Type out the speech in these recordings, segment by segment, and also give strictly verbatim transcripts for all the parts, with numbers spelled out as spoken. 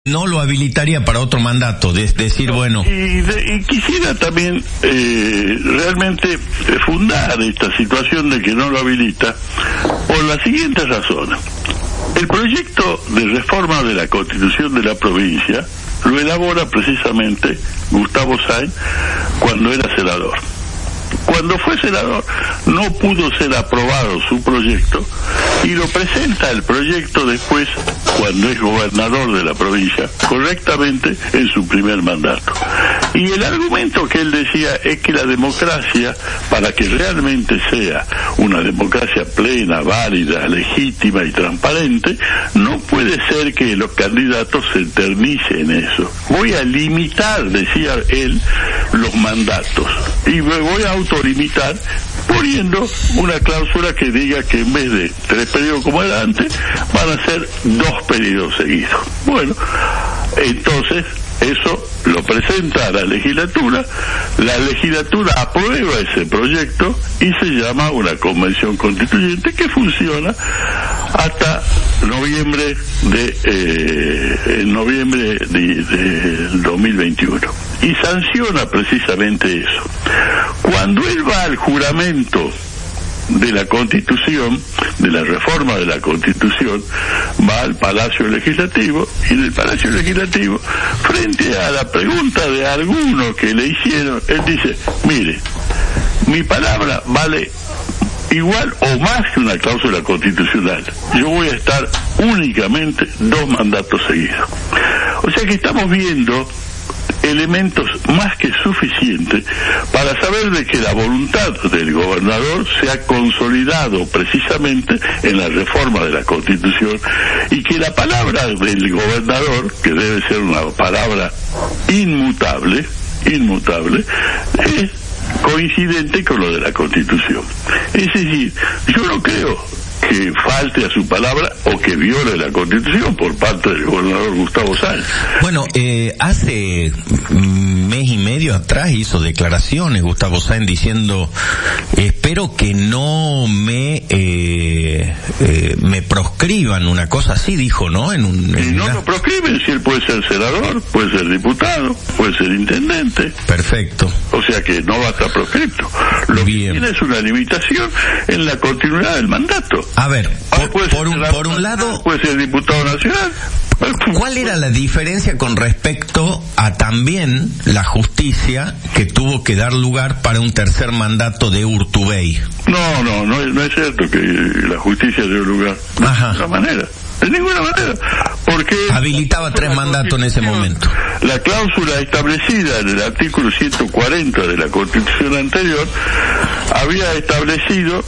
no lo habilitaría para otro mandato, de decir, bueno... Y, de, y quisiera también eh, realmente fundar esta situación de que no lo habilita por las siguientes razones. El proyecto de reforma de la Constitución de la provincia lo elabora precisamente Gustavo Sáenz cuando era senador. Cuando fue senador no pudo ser aprobado su proyecto y lo presenta el proyecto después, cuando es gobernador de la provincia, correctamente en su primer mandato. Y el argumento que él decía es que la democracia, para que realmente sea una democracia plena, válida, legítima y transparente, no puede ser que los candidatos se eternicen en eso. Voy a limitar, decía él, los mandatos y me voy a autolimitar poniendo una cláusula que diga que en vez de tres periodos como era antes, van a ser dos periodos seguidos. Bueno, entonces eso lo presenta a la legislatura, la legislatura aprueba ese proyecto y se llama una convención constituyente que funciona hasta noviembre de eh, en noviembre de, de dos mil veintiuno y sanciona precisamente eso. Cuando él va al juramento de la Constitución, de la reforma de la Constitución, va al Palacio Legislativo y en el Palacio Legislativo, frente a la pregunta de alguno que le hicieron, él dice, mire, mi palabra vale igual o más que una cláusula constitucional. Yo voy a estar únicamente dos mandatos seguidos. O sea que estamos viendo elementos más que suficientes para saber de que la voluntad del gobernador se ha consolidado precisamente en la reforma de la Constitución y que la palabra del gobernador, que debe ser una palabra inmutable, inmutable, es coincidente con lo de la Constitución. Es decir, yo no creo que falte a su palabra o que viole la Constitución por parte del gobernador Gustavo Sáenz. Bueno, eh, hace un mes y medio atrás hizo declaraciones Gustavo Sáenz diciendo, espero que no me eh, eh, me proscriban, una cosa así dijo, ¿no? En un, en y no una... lo proscriben, si él puede ser senador, puede ser diputado, puede ser intendente. Perfecto. O sea que no va a estar proscripto. Lo Bien. que tiene es una limitación en la continuidad del mandato. A ver, por, por, un, por un lado... Puede ser diputado nacional. ¿Cuál era la diferencia con respecto a también la justicia que tuvo que dar lugar para un tercer mandato de Urtubey? No, no, no, no es cierto que la justicia dio lugar. Ajá. De ninguna manera. De ninguna manera. Porque habilitaba tres mandatos en ese momento. La cláusula establecida en el artículo ciento cuarenta de la Constitución anterior había establecido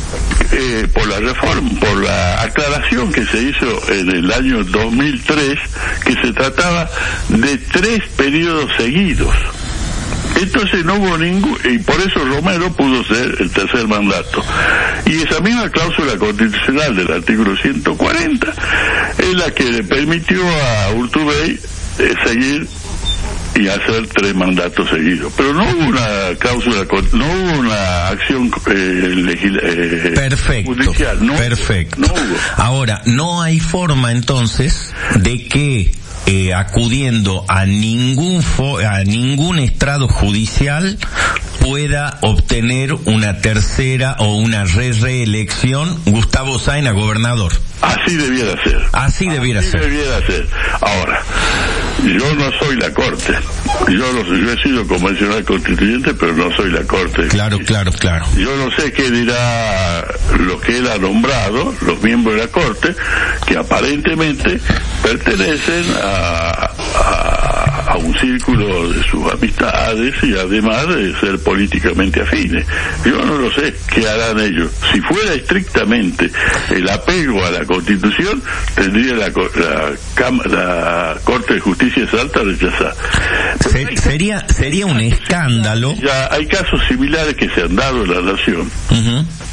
Eh, por la reforma, por la aclaración que se hizo en el año dos mil tres, que se trataba de tres periodos seguidos. Entonces no hubo ningún, y por eso Romero pudo ser el tercer mandato. Y esa misma cláusula constitucional del artículo ciento cuarenta es la que le permitió a Urtubey eh, seguir y hacer tres mandatos seguidos, pero no hubo una cláusula, no hubo una acción eh, legis, eh, perfecto, judicial, no, perfecto. No hubo. Ahora, no hay forma entonces de que eh, acudiendo a ningún fo a ningún estrado judicial pueda obtener una tercera o una re reelección Gustavo Sáenz a gobernador. Así debiera ser. Así debiera Así ser. debiera ser. Ahora, yo no soy la Corte. Yo no yo he sido convencional constituyente, pero no soy la Corte. Claro, claro, claro. Yo no sé qué dirá lo que él ha nombrado, los miembros de la Corte, que aparentemente pertenecen a, a, a un círculo de sus amistades y además de ser políticamente afines. Yo no lo sé qué harán ellos. Si fuera estrictamente el apego a la Constitución, tendría la, la, la Corte de Justicia de Salta rechazar. Se, sería sería un escándalo. Ya hay casos similares que se han dado en la nación. Uh-huh.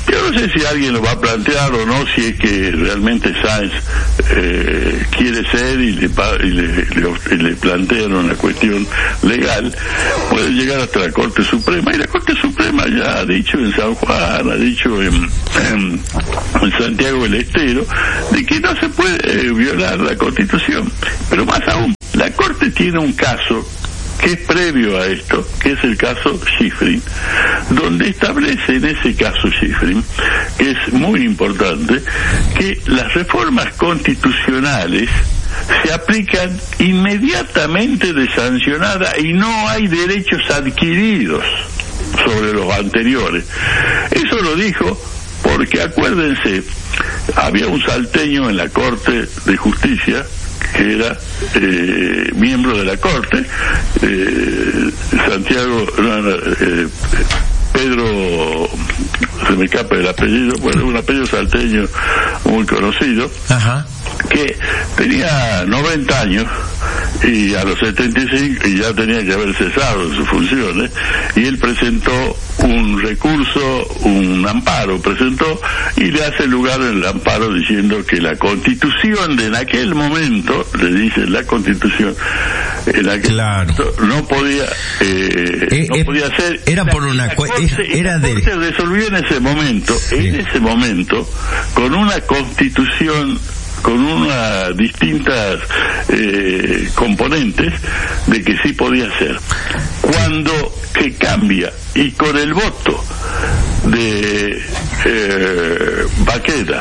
Yo no sé si alguien lo va a plantear o no, si es que realmente Sáenz eh, quiere ser y, le, y le, le, le plantean una cuestión legal, puede llegar hasta la Corte Suprema, y la Corte Suprema ya ha dicho en San Juan, ha dicho en, en, en Santiago del Estero, de que no se puede eh, violar la Constitución. Pero más aún, la Corte tiene un caso que es previo a esto, que es el caso Schifrin, donde establece en ese caso Schifrin, que es muy importante, que las reformas constitucionales se aplican inmediatamente de sancionada y no hay derechos adquiridos sobre los anteriores. Eso lo dijo porque, acuérdense, había un salteño en la Corte de Justicia que era eh, miembro de la Corte, eh, Santiago, no, no, eh, Pedro, se me escapa el apellido, bueno, un apellido salteño muy conocido. Ajá. Que tenía noventa años y a los setenta y cinco y ya tenía que haber cesado en sus funciones, y él presentó un recurso, un amparo presentó, y le hace lugar en el amparo diciendo que la Constitución de en aquel momento, le dice la Constitución en aquel claro. momento no podía eh, eh, no eh, podía ser, era por una la corte, era la corte de resolvió en ese momento, sí. en ese momento con una Constitución con unas distintas eh, componentes de que sí podía ser. Cuando que cambia y con el voto de eh, Baqueda,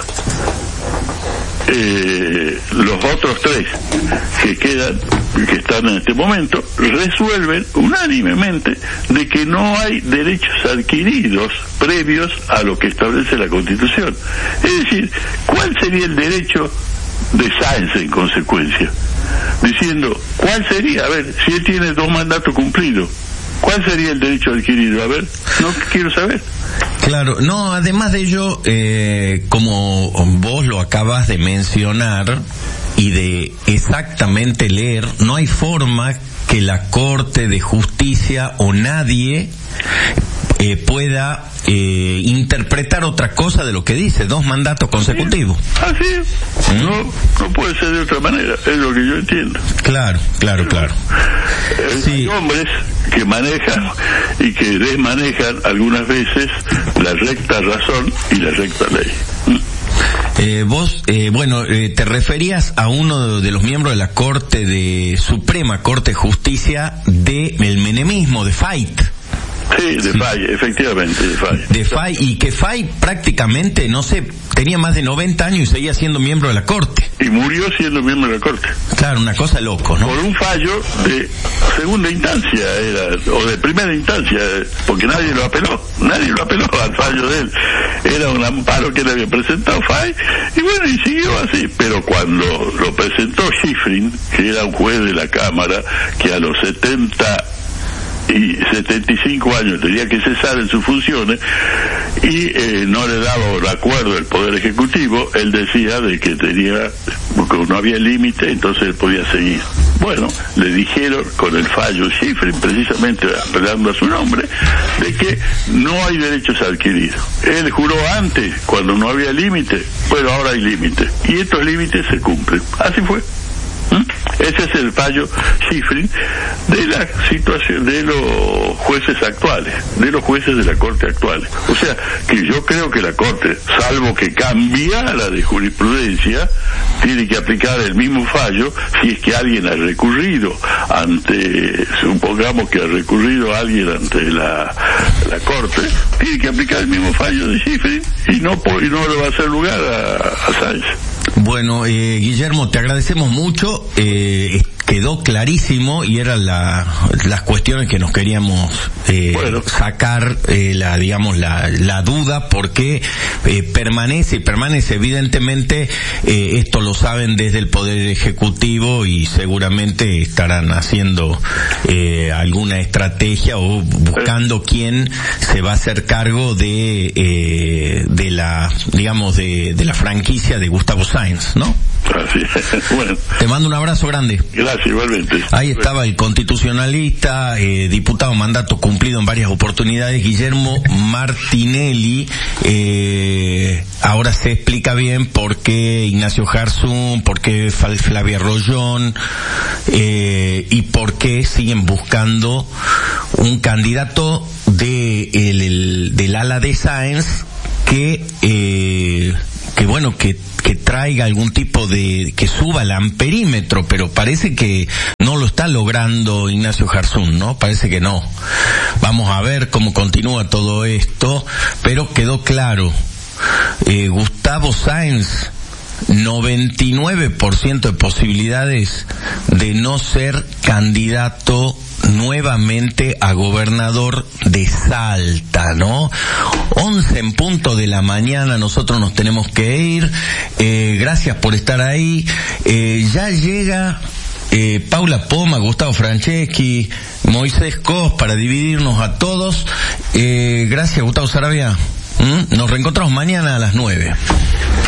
eh, los otros tres que quedan, que están en este momento, resuelven unánimemente de que no hay derechos adquiridos previos a lo que establece la Constitución. Es decir, ¿cuál sería el derecho de Sáenz en consecuencia? Diciendo, ¿cuál sería? A ver, si él tiene dos mandatos cumplidos, ¿cuál sería el derecho adquirido? A ver, no quiero saber. Claro, no, además de ello, eh, como vos lo acabas de mencionar y de exactamente leer, no hay forma que la Corte de Justicia o nadie eh, pueda eh, interpretar otra cosa de lo que dice, dos mandatos consecutivos. Así es. ¿Mm? No, no puede ser de otra manera, es lo que yo entiendo. Claro, claro, claro. Eh, sí. Hay hombres que manejan y que desmanejan algunas veces la recta razón y la recta ley. ¿Mm? Eh, vos, eh, bueno, eh, te referías a uno de los miembros de la Corte de Suprema Corte de Justicia de el menemismo, de Fayt. Sí, de Fay, efectivamente, de Fay. De Fay, y que Fay prácticamente, no sé, tenía más de noventa años y seguía siendo miembro de la Corte. Y murió siendo miembro de la Corte. Claro, una cosa loco, ¿no? Por un fallo de segunda instancia, era, o de primera instancia, porque nadie lo apeló, nadie lo apeló al fallo de él. Era un amparo que le había presentado Fay, y bueno, y siguió así. Pero cuando lo presentó Schifrin, que era un juez de la Cámara, que a los setenta y setenta y cinco años tenía que cesar en sus funciones y eh, no le daba un acuerdo el Poder Ejecutivo, él decía de que tenía, porque no había límite, entonces él podía seguir. Bueno, le dijeron con el fallo Schifrin, precisamente apelando a su nombre, de que no hay derechos adquiridos. Él juró antes, cuando no había límite, pero ahora hay límite, y estos límites se cumplen. Así fue. ¿Mm? Ese es el fallo Schifrin de la situación de los jueces actuales, de los jueces de la Corte actuales. O sea, que yo creo que la Corte, salvo que cambiara de jurisprudencia, tiene que aplicar el mismo fallo si es que alguien ha recurrido ante, supongamos que ha recurrido alguien ante la, la Corte, tiene que aplicar el mismo fallo de Schifrin y no, y no le va a hacer lugar a, a Sáenz. Bueno, eh, Guillermo, te agradecemos mucho, eh, quedó clarísimo y eran la, las cuestiones que nos queríamos eh, bueno. sacar, eh, la digamos la, la duda, porque eh, permanece y permanece evidentemente, eh, esto lo saben desde el Poder Ejecutivo y seguramente estarán haciendo eh, alguna estrategia o buscando quién se va a hacer cargo de eh, de la digamos de, de la franquicia de Gustavo Sáenz, ¿no? Así es. Bueno. Te mando un abrazo grande. Gracias. Gracias, igualmente. Ahí estaba el constitucionalista, eh, diputado mandato cumplido en varias oportunidades, Guillermo Martinelli. Eh, ahora se explica bien por qué Ignacio Jarzún, por qué Flavia Rollón, eh, y por qué siguen buscando un candidato de el, el, del ala de Sáenz que eh, que bueno que que traiga algún tipo de, que suba el amperímetro, pero parece que no lo está logrando Ignacio Jarzún, ¿no? Parece que no. Vamos a ver cómo continúa todo esto, pero quedó claro, eh, Gustavo Sáenz, noventa y nueve por ciento de posibilidades de no ser candidato nuevamente a gobernador de Salta, ¿no? once en punto de la mañana, nosotros nos tenemos que ir. Eh, gracias por estar ahí. Eh, ya llega eh, Paula Poma, Gustavo Franceschi, Moisés Cos para dividirnos a todos. Eh, gracias, Gustavo Saravia. ¿Mm? Nos reencontramos mañana a las nueve.